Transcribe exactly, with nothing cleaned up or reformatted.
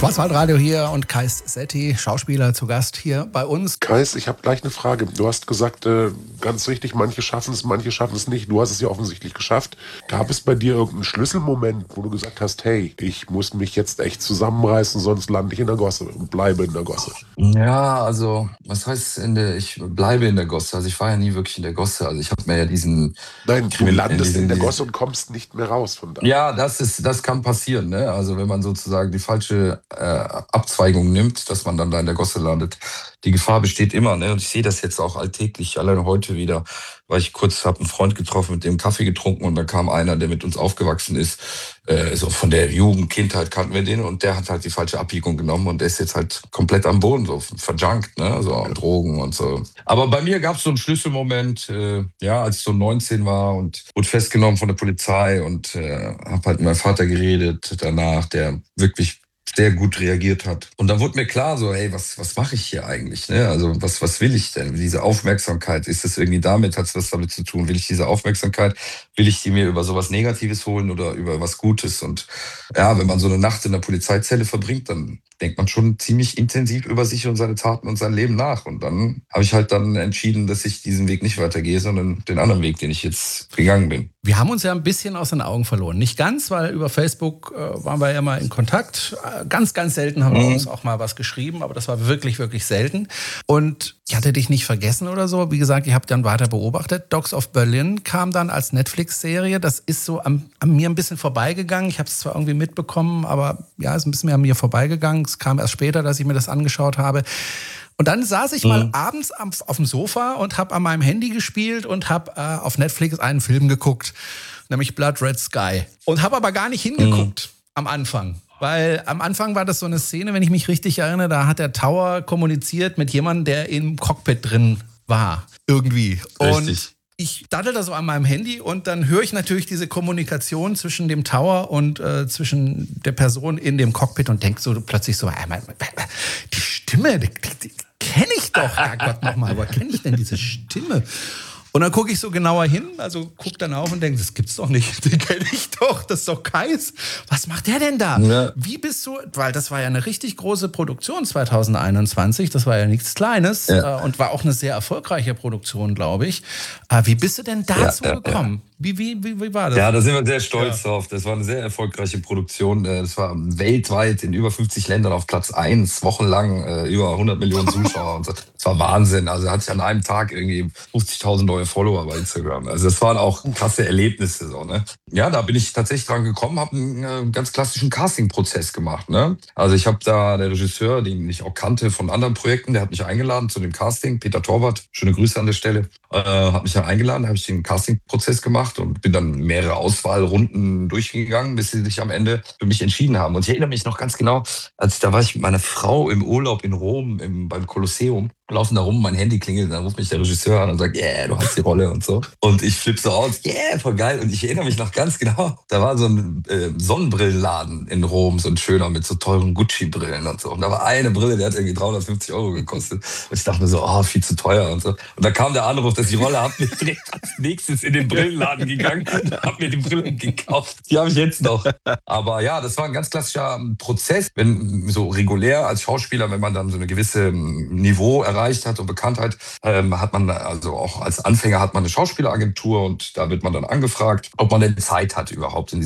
Schwarzwaldradio hier und Kais Setti, Schauspieler, zu Gast hier bei uns. Kais, ich habe gleich eine Frage. Du hast gesagt, äh, ganz richtig, manche schaffen es, manche schaffen es nicht. Du hast es ja offensichtlich geschafft. Gab es bei dir irgendeinen Schlüsselmoment, wo du gesagt hast, hey, ich muss mich jetzt echt zusammenreißen, sonst lande ich in der Gosse und bleibe in der Gosse? Ja, also, was heißt in der, ich bleibe in der Gosse. Also ich war ja nie wirklich in der Gosse. Also ich habe mir ja diesen... Nein, du Krimin- landest diesen- in der diesen- Gosse und kommst nicht mehr raus von da. Ja, das ist, das kann passieren, ne? Also wenn man sozusagen die falsche äh, Abzweigung nimmt, dass man dann da in der Gosse landet. Die Gefahr besteht immer, ne? Und ich sehe das jetzt auch alltäglich, alleine heute wieder, weil ich kurz habe einen Freund getroffen, mit dem Kaffee getrunken und da kam einer, der mit uns aufgewachsen ist, äh, so von der Jugend, Kindheit kannten wir den und der hat halt die falsche Abbiegung genommen und der ist jetzt halt komplett am Boden, so verjunkt, ne? So an Drogen und so. Aber bei mir gab es so einen Schlüsselmoment, äh, ja, als ich so neunzehn war und wurde festgenommen von der Polizei und äh, habe halt mit meinem Vater geredet danach, der wirklich sehr gut reagiert hat. Und dann wurde mir klar, so, hey, was, was mache ich hier eigentlich? Ne? Also was, was will ich denn? Diese Aufmerksamkeit, ist das irgendwie damit, hat es was damit zu tun? Will ich diese Aufmerksamkeit, will ich die mir über sowas Negatives holen oder über was Gutes? Und ja, wenn man so eine Nacht in der Polizeizelle verbringt, dann denkt man schon ziemlich intensiv über sich und seine Taten und sein Leben nach. Und dann habe ich halt dann entschieden, dass ich diesen Weg nicht weitergehe, sondern den anderen Weg, den ich jetzt gegangen bin. Wir haben uns ja ein bisschen aus den Augen verloren. Nicht ganz, weil über Facebook äh, waren wir ja mal in Kontakt. Äh, ganz, ganz selten haben wir Mhm. uns auch mal was geschrieben, aber das war wirklich, wirklich selten. Und ich hatte dich nicht vergessen oder so. Wie gesagt, ich habe dann weiter beobachtet. Dogs of Berlin kam dann als Netflix-Serie. Das ist so an, an mir ein bisschen vorbeigegangen. Ich habe es zwar irgendwie mitbekommen, aber ja, ist ein bisschen mehr an mir vorbeigegangen. Es kam erst später, dass ich mir das angeschaut habe. Und dann saß ich mal Mhm. abends am, auf dem Sofa und habe an meinem Handy gespielt und habe äh, auf Netflix einen Film geguckt, nämlich Blood Red Sky. Und habe aber gar nicht hingeguckt am Anfang. Weil am Anfang war das so eine Szene, wenn ich mich richtig erinnere, da hat der Tower kommuniziert mit jemandem, der im Cockpit drin war. Irgendwie. Und Richtig. ich daddel da so an meinem Handy und dann höre ich natürlich diese Kommunikation zwischen dem Tower und äh, zwischen der Person in dem Cockpit und denke so plötzlich so, äh, die Stimme, die, die, die kenne ich doch, Herrgott nochmal, woher kenne ich denn diese Stimme? Und dann gucke ich so genauer hin, also gucke dann auf und denke, das gibt's doch nicht, den kenne ich doch, das ist doch Kais. Was macht der denn da? Ja. Wie bist du, weil das war ja eine richtig große Produktion zwanzig einundzwanzig, das war ja nichts Kleines Ja. äh, und war auch eine sehr erfolgreiche Produktion, glaube ich. Äh, wie bist du denn dazu Ja, ja, gekommen? Wie, wie, wie, wie war das? Ja, da sind wir sehr stolz drauf. Das war eine sehr erfolgreiche Produktion. Äh, Das war weltweit in über fünfzig Ländern auf Platz eins, wochenlang, äh, über hundert Millionen Zuschauer. Und so. Das war Wahnsinn. Also hatte ich an einem Tag irgendwie fünfzigtausend neue Follower bei Instagram. Also das waren auch krasse Erlebnisse. So, ne? Ja, da bin ich tatsächlich dran gekommen, habe einen äh, ganz klassischen Casting-Prozess gemacht. Ne? Also ich habe da, der Regisseur, den ich auch kannte von anderen Projekten, der hat mich eingeladen zu dem Casting. Peter Torwart, schöne Grüße an der Stelle, äh, hat mich dann eingeladen, habe ich den Casting-Prozess gemacht und bin dann mehrere Auswahlrunden durchgegangen, bis sie sich am Ende für mich entschieden haben. Und ich erinnere mich noch ganz genau, als da war ich mit meiner Frau im Urlaub in Rom im, beim Kolosseum, laufen da rum, mein Handy klingelt, dann ruft mich der Regisseur an und sagt, yeah, du hast die Rolle und so. Und ich flippe so aus, yeah, voll geil. Und ich erinnere mich noch ganz genau, da war so ein äh, Sonnenbrillenladen in Rom, so ein schöner mit so teuren Gucci-Brillen und so. Und da war eine Brille, die hat irgendwie dreihundertfünfzig Euro gekostet. Und ich dachte mir so, oh, viel zu teuer und so. Und da kam der Anruf, dass die Rolle hat mir direkt als nächstes in den Brillenladen gegangen und hab mir die Brillen gekauft. Die habe ich jetzt noch. Aber ja, das war ein ganz klassischer Prozess. Wenn so regulär als Schauspieler, wenn man dann so eine gewisse Niveau erreicht hat und Bekanntheit, ähm, hat man also auch als Anfänger hat man eine Schauspieleragentur und da wird man dann angefragt, ob man denn Zeit hat überhaupt in